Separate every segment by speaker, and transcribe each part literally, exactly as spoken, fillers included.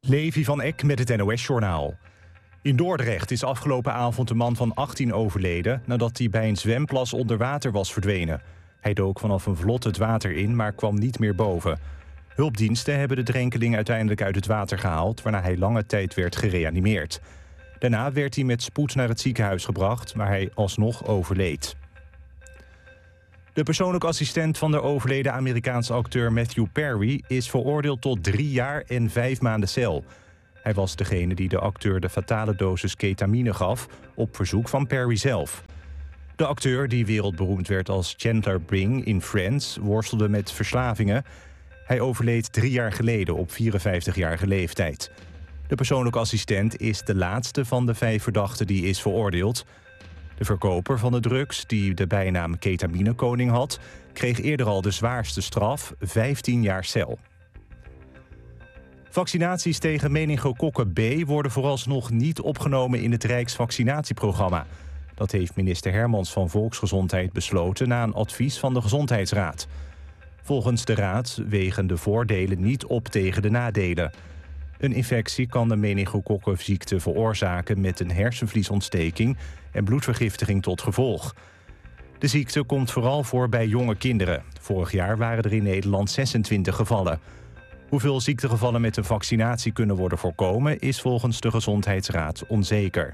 Speaker 1: Levi van Eck met het N O S-journaal. In Dordrecht is afgelopen avond een man van achttien overleden nadat hij bij een zwemplas onder water was verdwenen. Hij dook vanaf een vlot het water in, maar kwam niet meer boven. Hulpdiensten hebben de drenkeling uiteindelijk uit het water gehaald, waarna hij lange tijd werd gereanimeerd. Daarna werd hij met spoed naar het ziekenhuis gebracht, waar hij alsnog overleed. De persoonlijke assistent van de overleden Amerikaanse acteur Matthew Perry is veroordeeld tot drie jaar en vijf maanden cel. Hij was degene die de acteur de fatale dosis ketamine gaf op verzoek van Perry zelf. De acteur, die wereldberoemd werd als Chandler Bing in Friends, worstelde met verslavingen. Hij overleed drie jaar geleden op vierenvijftigjarige leeftijd. De persoonlijke assistent is de laatste van de vijf verdachten die is veroordeeld. De verkoper van de drugs, die de bijnaam ketaminekoning had, kreeg eerder al de zwaarste straf, vijftien jaar cel. Vaccinaties tegen meningokokken B worden vooralsnog niet opgenomen in het Rijksvaccinatieprogramma. Dat heeft minister Hermans van Volksgezondheid besloten na een advies van de Gezondheidsraad. Volgens de raad wegen de voordelen niet op tegen de nadelen. Een infectie kan de meningokokkenziekte veroorzaken met een hersenvliesontsteking en bloedvergiftiging tot gevolg. De ziekte komt vooral voor bij jonge kinderen. Vorig jaar waren er in Nederland zesentwintig gevallen. Hoeveel ziektegevallen met een vaccinatie kunnen worden voorkomen is volgens de Gezondheidsraad onzeker.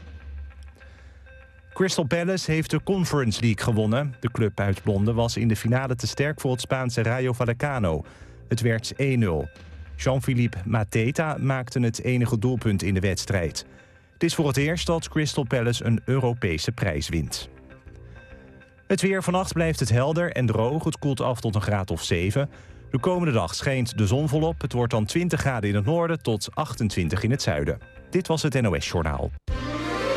Speaker 1: Crystal Palace heeft de Conference League gewonnen. De club uit Londen was in de finale te sterk voor het Spaanse Rayo Vallecano. Het werd één nul. Jean-Philippe Mateta maakte het enige doelpunt in de wedstrijd. Het is voor het eerst dat Crystal Palace een Europese prijs wint. Het weer: vannacht blijft het helder en droog. Het koelt af tot een graad of zeven. De komende dag schijnt de zon volop. Het wordt dan twintig graden in het noorden tot achtentwintig in het zuiden. Dit was het N O S-journaal.